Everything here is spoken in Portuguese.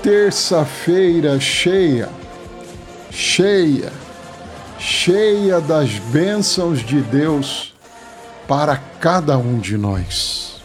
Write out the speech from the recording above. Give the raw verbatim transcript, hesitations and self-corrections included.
terça-feira cheia, cheia, cheia das bênçãos de Deus para cada um de nós.